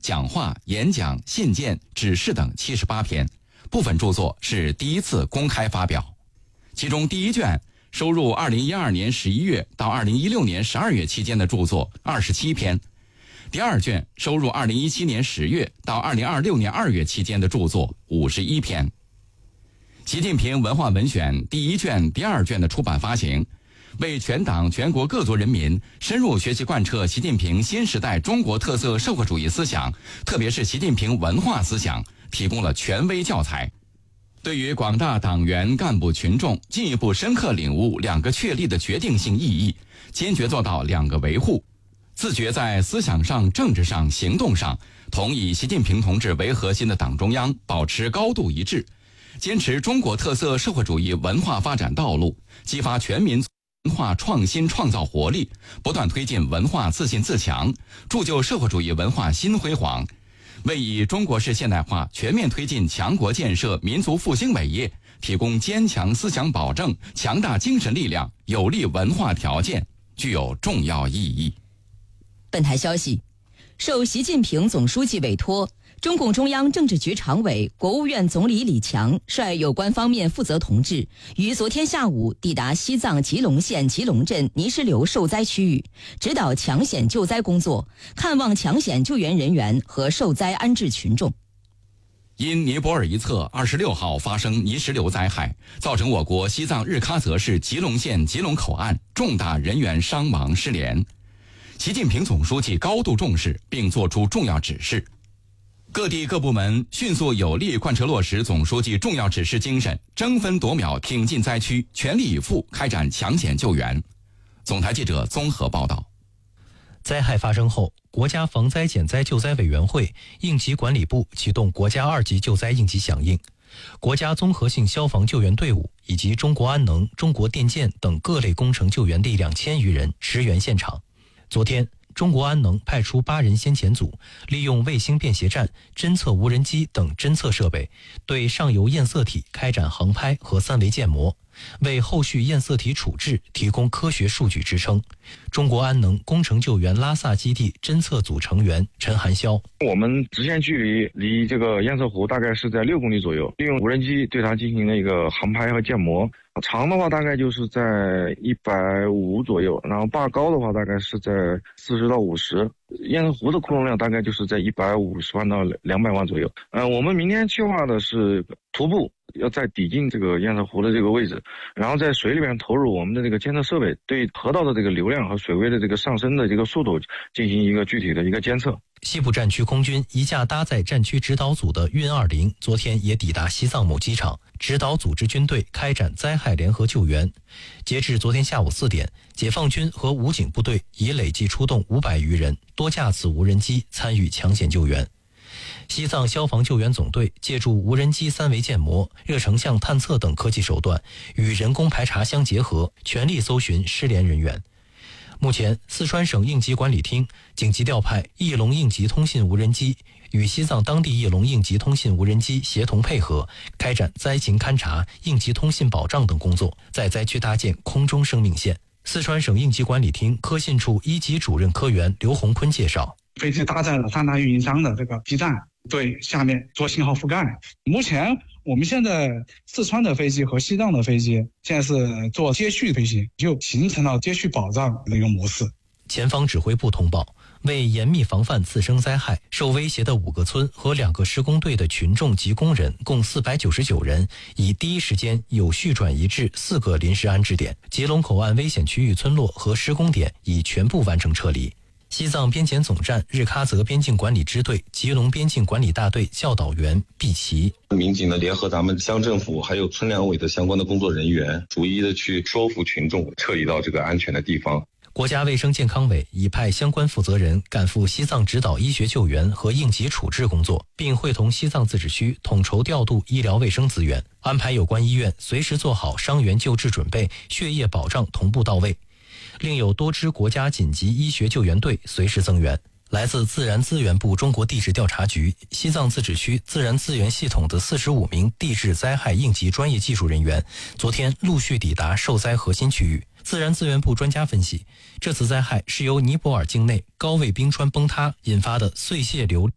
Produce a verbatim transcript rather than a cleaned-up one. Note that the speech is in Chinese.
讲话、演讲、信件、指示等七十八篇，部分著作是第一次公开发表。其中第一卷收入二零一二年十一月到二零一六年十二月期间的著作二十七篇，第二卷收入二零一七年十月到二零二六年二月期间的著作五十一篇。习近平文化文选第一卷、第二卷的出版发行，为全党全国各族人民深入学习贯彻习近平新时代中国特色社会主义思想，特别是习近平文化思想，提供了权威教材。对于广大党员干部群众进一步深刻领悟两个确立的决定性意义，坚决做到两个维护，自觉在思想上、政治上、行动上同以习近平同志为核心的党中央保持高度一致，坚持中国特色社会主义文化发展道路，激发全民文化创新创造活力，不断推进文化自信自强，铸就社会主义文化新辉煌，为以中国式现代化全面推进强国建设、民族复兴伟业提供坚强思想保证、强大精神力量、有利文化条件，具有重要意义。 本台消息，受习近平总书记委托，中共中央政治局常委、国务院总理李强率有关方面负责同志于昨天下午抵达西藏吉隆县吉隆镇泥石流受灾区域，指导抢险救灾工作，看望抢险救援人员和受灾安置群众。 因尼泊尔一侧二十六号发生泥石流灾害，造成我国西藏日喀则市吉隆县吉隆口岸重大人员伤亡失联。习近平总书记高度重视并作出重要指示，各地各部门迅速有力贯彻落实总书记重要指示精神，争分夺秒挺进灾区，全力以赴开展抢险救援。总台记者综合报道。 灾害发生后，国家防灾减灾救灾委员会、应急管理部启动国家二级救灾应急响应，国家综合性消防救援队伍以及中国安能、中国电建等各类工程救援力量千余人驰援现场。昨天，中国安能派出八人先遣组，利用卫星便携站、侦测无人机等侦测设备，对上游验色体开展航拍和三维建模，为后续验色体处置提供科学数据支撑。中国安能工程救援拉萨基地侦测组成员陈寒霄： 我们直线距离离这个验色湖大概是在六公里左右，利用无人机对它进行了一个航拍和建模。长的话大概就是在一百五左右，然后坝高的话大概是在四十到五十，验色湖的库容量大概就是在一百五十万到两百万左右。呃，我们明天计划的是徒步要在抵近这个验色湖的这个位置，然后在水里面投入我们的这个监测设备，对河道的这个流量和水位的这个上升的这个速度进行一个具体的一个监测。 西部战区空军一架搭载战区指导组的运二零昨天也抵达西藏某机场，指导组织军队开展灾害联合救援。截至昨天下午四点，解放军和武警部队已累计出动五百余人，多架次无人机参与抢险救援。西藏消防救援总队借助无人机三维建模、热成像探测等科技手段，与人工排查相结合，全力搜寻失联人员。目前，四川省应急管理厅紧急调派翼龙应急通信无人机与西藏当地翼龙应急通信无人机协同配合，开展灾情勘察、应急通信保障等工作，在灾区搭建空中生命线。四川省应急管理厅科信处一级主任科员刘洪坤介绍， 飞机搭载了三大运营商的这个基站，对下面做信号覆盖。目前我们现在四川的飞机和西藏的飞机现在是做接续飞行，就形成了接续保障的一个模式。 前方指挥部通报，为严密防范次生灾害，受威胁的五个村和两个施工队的群众及工人共四百九十九人，已第一时间有序转移至四个临时安置点。吉隆口岸危险区域村落和施工点已全部完成撤离。西藏边检总站日喀则边境管理支队吉隆边境管理大队教导员毕奇： 民警呢联合咱们乡政府还有村两委的相关的工作人员，逐一的去说服群众撤离到这个安全的地方。 国家卫生健康委已派相关负责人赶赴西藏指导医学救援和应急处置工作，并会同西藏自治区统筹调度医疗卫生资源，安排有关医院随时做好伤员救治准备，血液保障同步到位。另有多支国家紧急医学救援队随时增援。来自自然资源部中国地质调查局西藏自治区自然资源系统的四十五名地质灾害应急专业技术人员，昨天陆续抵达受灾核心区域。自然资源部专家分析，这次灾害是由尼泊尔境内高位冰川崩塌引发的碎屑流